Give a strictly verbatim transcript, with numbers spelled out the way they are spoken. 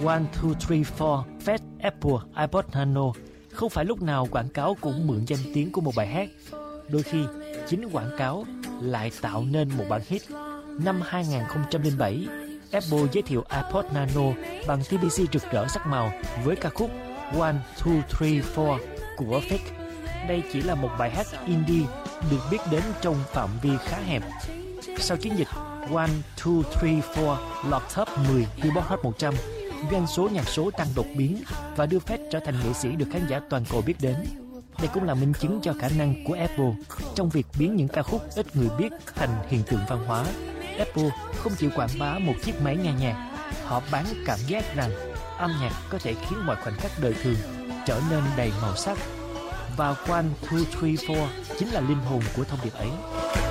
One, two, three, four, Fat Apple, iPod Nano không phải lúc nào quảng cáo cũng mượn danh tiếng của một bài hát. Đôi khi, chính quảng cáo lại tạo nên một bản hit. Năm hai không không bảy, Apple giới thiệu iPod Nano bằng tê pê xê rực rỡ sắc màu với ca khúc One, two, three, four của Fake. Đây chỉ là một bài hát indie được biết đến trong phạm vi khá hẹp. Sau chiến dịch One, two, three, four lọt top mười Billboard Hot một trăm, doanh số nhạc số tăng đột biến và đưa Fate trở thành nghệ sĩ được khán giả toàn cầu biết đến. Đây cũng là minh chứng cho khả năng của Apple trong việc biến những ca khúc ít người biết thành hiện tượng văn hóa. Apple không chịu quảng bá một chiếc máy nghe nhạc, họ bán cảm giác rằng âm nhạc có thể khiến mọi khoảnh khắc đời thường trở nên đầy màu sắc. Và One, two, three, four chính là linh hồn của thông điệp ấy.